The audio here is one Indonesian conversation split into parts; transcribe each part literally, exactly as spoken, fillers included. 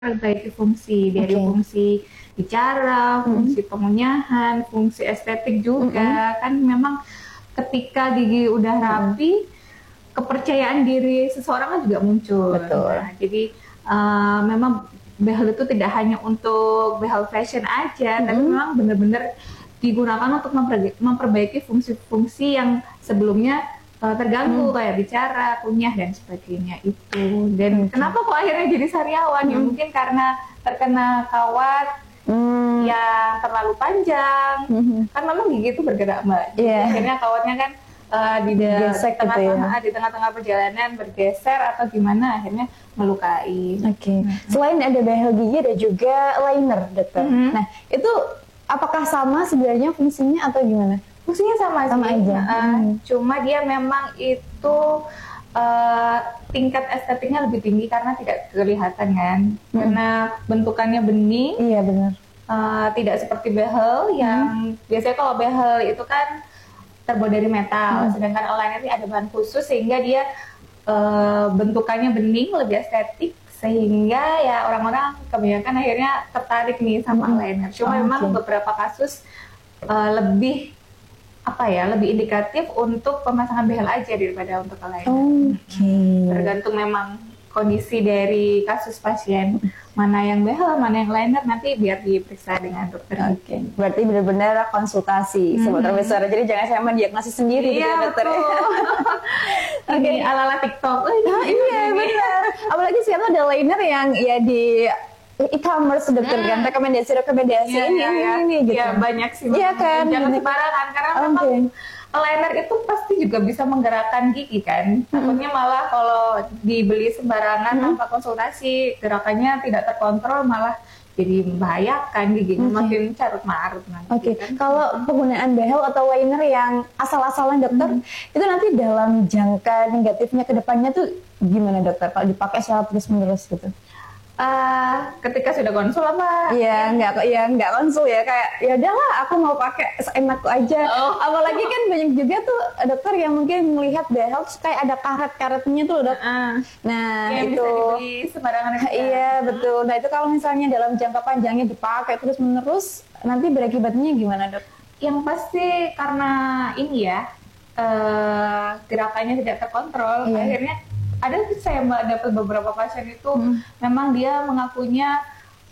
memperbaiki fungsi, dari Oke. fungsi bicara, Mhm. fungsi pengunyahan, fungsi estetik juga. Mhm. Kan memang ketika gigi udah Mhm. rapi, kepercayaan diri seseorang kan juga muncul. Betul. Nah, jadi, eee, memang behel itu tidak hanya untuk behel fashion aja, tapi Mhm. memang bener-bener digunakan untuk memperge memperbaiki fungsi-fungsi yang sebelumnya, eee, terganggu, Mmm. kayak bicara, kunyah, dan sebagainya itu. Dan Oke. kenapa kok akhirnya jadi sariawan? Ya Mhm. mungkin karena terkena kawat Mmm. yang terlalu panjang. Mhm. Kan memang gigi itu bergerak, Mbak, jadi Iya. akhirnya kawatnya kan, eee, di de Gesek gitu tengah-tengah ya? heeh, di tengah-tengah perjalanan bergeser atau gimana, akhirnya melukai. Oke. Mhm. Selain ada behel gigi, ada juga liner, Dokter. Mhm. Nah, itu apakah sama sebenarnya fungsinya atau gimana? Fungsinya sama Sama sih, aja? heeh. Mmm. Cuma dia memang itu, eee, tingkat estetiknya lebih tinggi karena tidak kelihatan kan. Mhm. Karena bentukannya bening, Iya, benar. eee, tidak seperti behel Mhm. yang biasanya kalau behel itu kan terbuat dari metal, Mhm. sedangkan liner ini ada bahan khusus sehingga dia, eee, bentukannya bening, lebih estetik, sehingga ya orang-orang kebanyakan akhirnya tertarik nih sama Mhm. liner. Cuma memang Oke. beberapa kasus, eee, lebih, apa ya, lebih indikatif untuk pemasangan behel aja daripada untuk ke liner. Oke. Mhm. Tergantung memang kondisi dari kasus pasien, Mhm. mana yang behel, mana yang liner, nanti biar diperiksa dengan dokter Oke. gigi. Berarti benar-benar konsultasi Sobat Mhm. Rameswara, jadi jangan saya mendiagnosis sendiri gitu Iya, ya, Dokter ya? betul. Oke. Ini ala-ala TikTok. "Oh, ini Ah, begini iya, begini." benar. Apalagi sekarang ada liner yang ya di e-commerce, Dokter, kan, Mmm. rekomendasi-rekomendasi Iya ini iya ini iya. ini gitu. Iya, banyak sih, Iya Mbak. kan? Jangan Bener. sembarangan karena memang Oke. liner itu pasti juga bisa menggerakkan gigi kan. Mhm. Takutnya malah kalau dibeli sembarangan Mhm. tanpa konsultasi, gerakannya tidak terkontrol, malah jadi membahayakan, giginya Oke. makin carut-marut nanti Oke. kan. Kalau Mhm. penggunaan behel atau liner yang asal-asalan, Dokter, Mhm. itu nanti dalam jangka negatifnya ke depannya tuh gimana, Dokter, kalau dipakai secara terus-menerus gitu? Eee, ketika sudah konsul apa? Iya, nggak kok ya nggak konsul ya, kayak, "Ya udahlah, aku mau pakai seenakku aja." Oh. Apalagi kan banyak juga tuh dokter yang mungkin melihat behel terus kayak ada karet-karetnya tuh, Dok. Heeh. Nah, Yang itu bisa dibeli sembarangan aja. iya, Mhm. betul. Nah, itu kalau misalnya dalam jangka panjangnya dipakai terus-menerus, nanti berakibatnya gimana, Dok? Yang pasti karena ini ya, eee, gerakannya tidak terkontrol, Iya. akhirnya ada tuh saya, Mbak, dapat beberapa pasien itu Mhm. memang dia mengakunya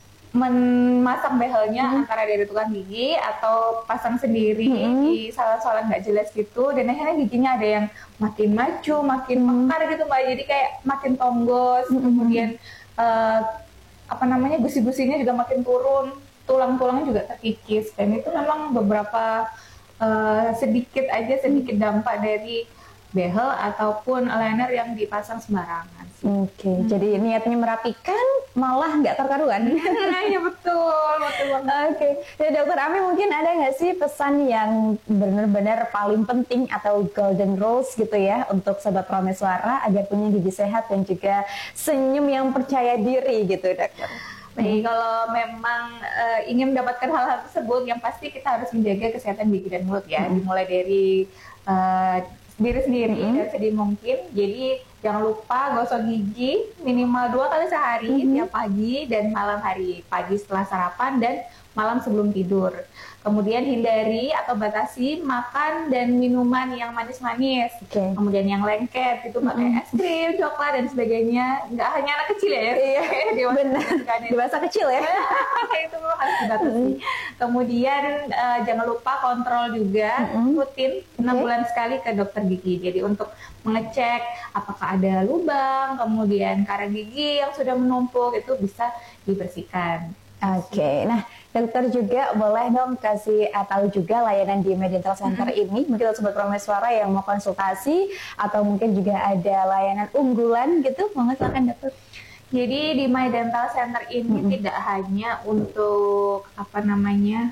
memasang behelnya Mhm. antara dari tukang gigi atau pasang sendiri Mhm. di salah-salah nggak jelas gitu, dan akhirnya giginya ada yang makin maju, makin Mhm. mekar gitu, Mbak. Jadi kayak makin tonggos, Mhm. kemudian, eee, apa namanya, gusi-gusinya juga makin turun, tulang-tulangnya juga terkikis, dan itu memang beberapa, eee, sedikit aja, sedikit dampak dari behel ataupun liner yang dipasang sembarangan sih. Oke. Mhm. Jadi niatnya merapikan, malah nggak terkaruan. Iya, betul, betul banget. Oke. Ya, Dokter Ami, mungkin ada nggak sih pesan yang benar-benar paling penting atau golden rules gitu ya untuk Sobat Prameswara agar punya gigi sehat dan juga senyum yang percaya diri gitu, Dokter? Baik, kalau memang, eee, ingin mendapatkan hal-hal tersebut, yang pasti kita harus menjaga kesehatan gigi dan mulut ya, Mhm. dimulai dari, eee, diri sendiri Mhm. dan sedini mungkin. Jadi jangan lupa gosok gigi minimal dua kali sehari, Mhm. tiap pagi dan malam hari. Pagi setelah sarapan dan malam sebelum tidur. Kemudian hindari atau batasi makan dan minuman yang manis-manis. Oke. Kemudian yang lengket, itu pakai Mhm. es krim, coklat, dan sebagainya. Nggak hanya anak kecil ya, Iya, dewasa benar. juga kan itu. Dewasa kecil ya? Itu memang harus dibatasi. Mhm. Kemudian, eee, jangan lupa kontrol juga Mhm. rutin enam Oke. bulan sekali ke dokter gigi. Jadi untuk mengecek apakah ada lubang, kemudian karang gigi yang sudah menumpuk, itu bisa dibersihkan. Oke. Nah, Dokter juga boleh dong kasih uh, tahu juga layanan di MyDental Center Mhm. ini. Mungkin Sobat Prameswara yang mau konsultasi atau mungkin juga ada layanan unggulan gitu. Monggo silakan, Dokter. Jadi di MyDental Center ini Mhm. tidak hanya untuk apa namanya,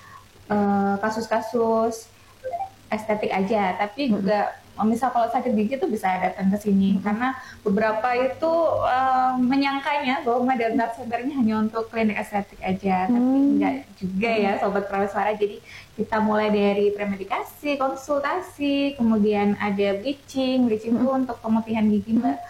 eee, kasus-kasus estetik aja, tapi Mhm. juga misal kalau sakit gigi tuh bisa datang ke sini. Mhm. Karena beberapa itu, eee, menyangkanya bahwa MyDental Center-nya hanya untuk klinik estetik aja, tapi Hmm. enggak juga ya, Sobat Prameswara. Jadi kita mulai dari premedikasi, konsultasi, kemudian ada bleaching, bleaching itu Mhm. untuk pemutihan gigi, Mbak.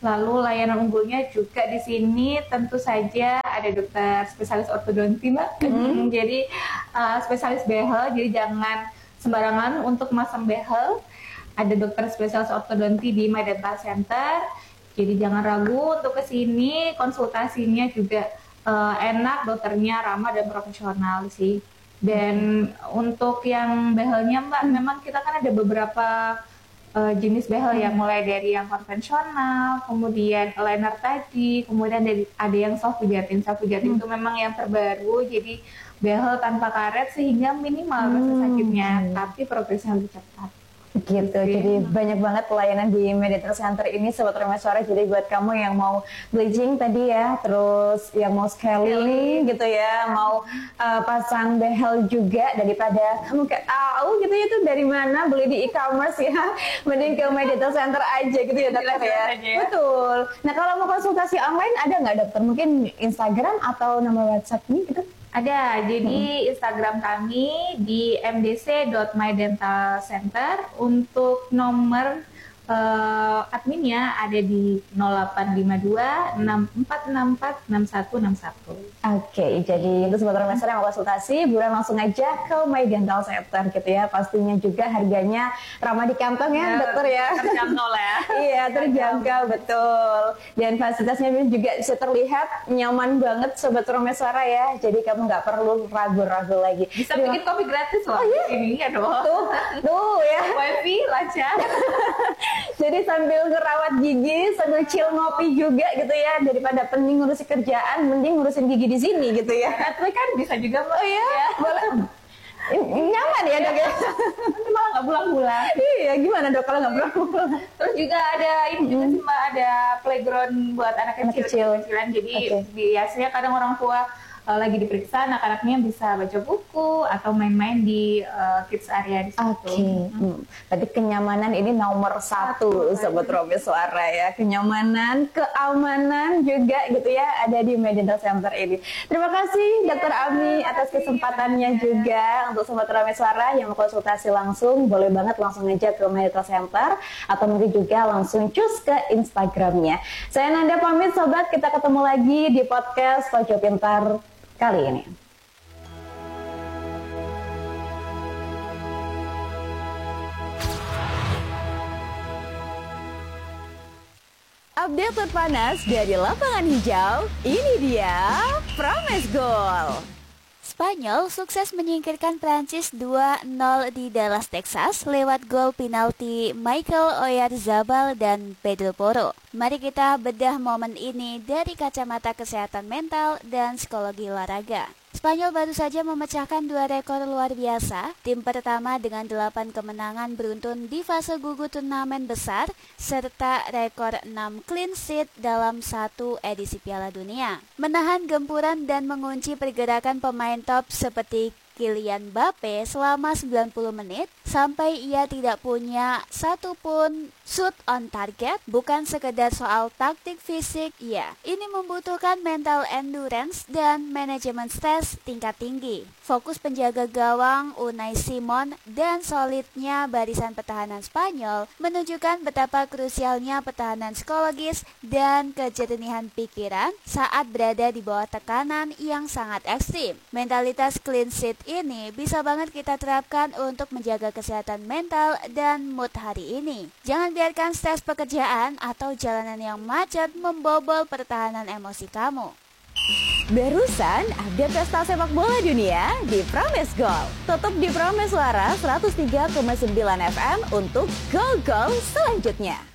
Lalu layanan unggulnya juga di sini tentu saja ada dokter spesialis ortodonti, Mbak. Hmm. Jadi uh, spesialis behel, jadi jangan sembarangan untuk masang behel. Ada dokter spesialis ortodonti di My Dental Center. Jadi jangan ragu untuk ke sini, konsultasinya juga uh, enak, dokternya ramah dan profesional sih. Dan untuk yang behelnya, Mbak, memang kita kan ada beberapa Uh, jenis behel ya, mulai dari yang konvensional, kemudian aligner tadi, kemudian dari, ada yang soft pijatin. Soft pijatin hmm. itu memang yang terbaru, jadi behel tanpa karet sehingga minimal hmm. rasa sakitnya, tapi progresnya lebih cepat. Gitu, jadi banyak banget pelayanan di My Dental Center ini Sobat Prameswara. Jadi buat kamu yang mau bleaching tadi ya, terus yang mau scaling gitu ya, mau uh, pasang behel juga, daripada kamu kayak tahu gitu ya itu dari mana beli di e-commerce ya, mending ke My Dental Center aja gitu ya dokter ya. ya. Betul. Nah kalau mau konsultasi online ada nggak dokter? Mungkin Instagram atau nomor WhatsApp nih gitu? Ada, jadi hmm. Instagram kami di m d c dot my dental center. Untuk nomor uh, adminnya ada di nol delapan lima dua enam empat enam empat enam satu enam satu. Oke, jadi itu Sobat Prameswara yang mau konsultasi, buruan langsung aja ke My Dental Center gitu ya. Pastinya juga harganya ramah di kantong ya, ya dokter ya. Terjangkau lah ya. Iya, terjangkau, betul. Dan fasilitasnya juga bisa terlihat nyaman banget Sobat Prameswara ya. Jadi kamu nggak perlu ragu-ragu lagi. Bisa bikin kopi gratis loh. Oh, iya? Ini ya dong. Tuh, tuh ya. Wifi lancar. Jadi sambil ngerawat gigi, sambil chill ngopi juga gitu ya. Daripada pening ngurusin kerjaan, mending ngurusin gigi di sini gitu ya. Tapi kan bisa juga, Mbak. Oh iya, ya. Boleh. Nyaman ya dok ya? Nanti malah nggak pulang-pulang. Iya, gimana dok kalau nggak pulang-pulang? Terus juga ada ini juga sih Mbak, ada playground buat anak kecil, anak kecil. kecilan. Jadi okay. biasanya kadang orang tua uh, lagi diperiksa, anak-anaknya bisa baca buku atau main-main di uh, kids area di situ. Oke, okay. hmm. Berarti kenyamanan ini nomor satu, satu Sobat Prameswara ya. Kenyamanan, keamanan juga gitu ya ada di My Dental Center ini. Terima kasih yeah. Dokter Ami atas kesempatannya yeah. juga untuk Sobat Prameswara yang mau konsultasi langsung, boleh banget langsung aja ke My Dental Center atau mungkin juga langsung cus ke Instagramnya. Saya Nanda pamit Sobat, kita ketemu lagi di podcast Pojok Pintar kali ini. Update terpanas dari lapangan hijau, ini dia Promes Goal. Spanyol sukses menyingkirkan Prancis dua nol di Dallas, Texas lewat gol penalti Michael Oyarzabal dan Pedro Porro. Mari kita bedah momen ini dari kacamata kesehatan mental dan psikologi olahraga. Spanyol baru saja memecahkan dua rekor luar biasa. Tim pertama dengan delapan kemenangan beruntun di fase gugur turnamen besar, serta rekor enam clean sheet dalam satu edisi Piala Dunia. Menahan gempuran dan mengunci pergerakan pemain top seperti Kylian Mbappe selama sembilan puluh menit sampai ia tidak punya satupun shoot on target. Bukan sekedar soal taktik fisik, ya, ini membutuhkan mental endurance dan manajemen stres tingkat tinggi. Fokus penjaga gawang Unai Simon dan solidnya barisan pertahanan Spanyol menunjukkan betapa krusialnya pertahanan psikologis dan kejernihan pikiran saat berada di bawah tekanan yang sangat ekstrim. Mentalitas clean sheet ini bisa banget kita terapkan untuk menjaga kesehatan mental dan mood hari ini. Jangan biarkan stres pekerjaan atau jalanan yang macet membobol pertahanan emosi kamu. Barusan update pesta sepak bola dunia di Promes Goal. Tutup di Prameswara seratus tiga koma sembilan F M untuk gol-gol selanjutnya.